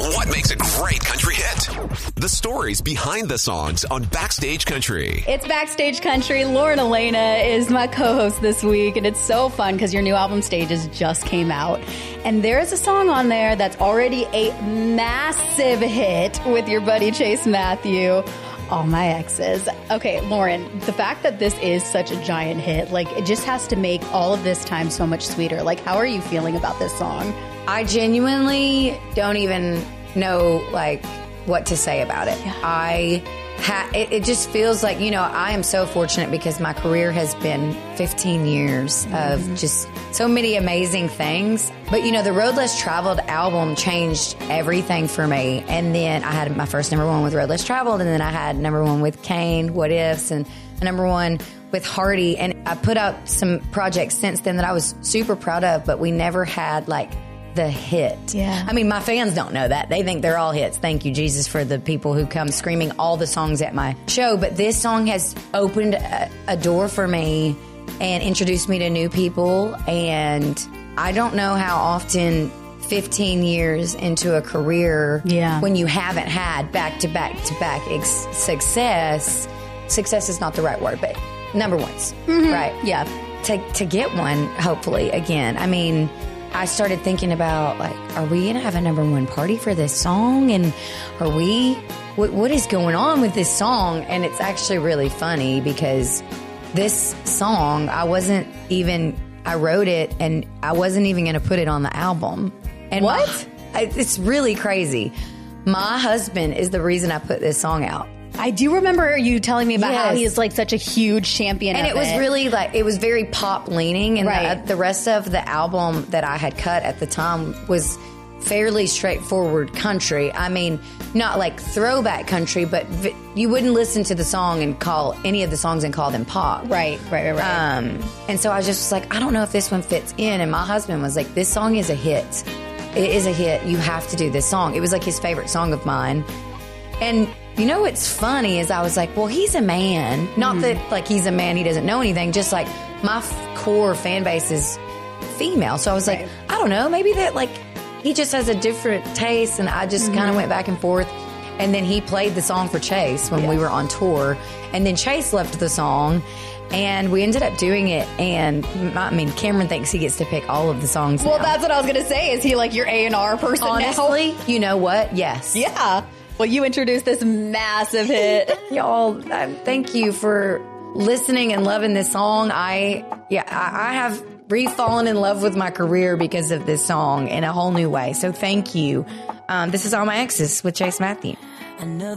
What makes a great country hit? The stories behind the songs on Backstage Country. It's Backstage Country. Lauren Elena is my co-host this week, and it's so fun because your new album Stages just came out. And there's a song on there that's already a massive hit with your buddy Chase Matthew, All My Exes. Okay, Lauren, the fact that this is such a giant hit, like, it just has to make all of this time so much sweeter. Like, how are you feeling about this song? I genuinely don't even know, like, what to say about it. Yeah. It just feels like, I am so fortunate because my career has been 15 years of just so many amazing things. But, the Road Less Traveled album changed everything for me. And then I had my first number one with Road Less Traveled, and then I had number one with Kane, What Ifs, and a number one with Hardy. And I put out some projects since then that I was super proud of, but we never had, like, the hit. Yeah. I mean, my fans don't know that. They think they're all hits. Thank you, Jesus, for the people who come screaming all the songs at my show. But this song has opened a door for me and introduced me to new people. And I don't know how often 15 years into a career, when you haven't had back-to-back-to-back success is not the right word, but number ones, right? Yeah. To get one, hopefully, again. I mean, I started thinking about, like, are we going to have a number one party for this song? And what is going on with this song? And it's actually really funny because this song, I wrote it and I wasn't even going to put it on the album. And what? It's really crazy. My husband is the reason I put this song out. I do remember you telling me about how he is, like, such a huge champion and of it. And it was really, like, it was very pop leaning. And right. the rest of the album that I had cut at the time was fairly straightforward country. I mean, not like throwback country, but you wouldn't listen to the song and call any of the songs and call them pop. Right. And so I was just like, I don't know if this one fits in. And my husband was like, this song is a hit. It is a hit. You have to do this song. It was like his favorite song of mine. And what's funny is I was like, well, he's a man. Not that, like, he's a man, he doesn't know anything. Just, like, my core fan base is female. So I was like, I don't know, maybe that, like, he just has a different taste. And I just kind of went back and forth. And then he played the song for Chase when we were on tour. And then Chase loved the song. And we ended up doing it. And, I mean, Cameron thinks he gets to pick all of the songs Well, now. that's what I was going to say. Is he, like, your A&R person Honestly, now? You know what? Yes. Yeah. Well, you introduced this massive hit. Y'all, thank you for listening and loving this song. I have re-fallen in love with my career because of this song in a whole new way. So thank you. This is All My Exes with Chase Matthew.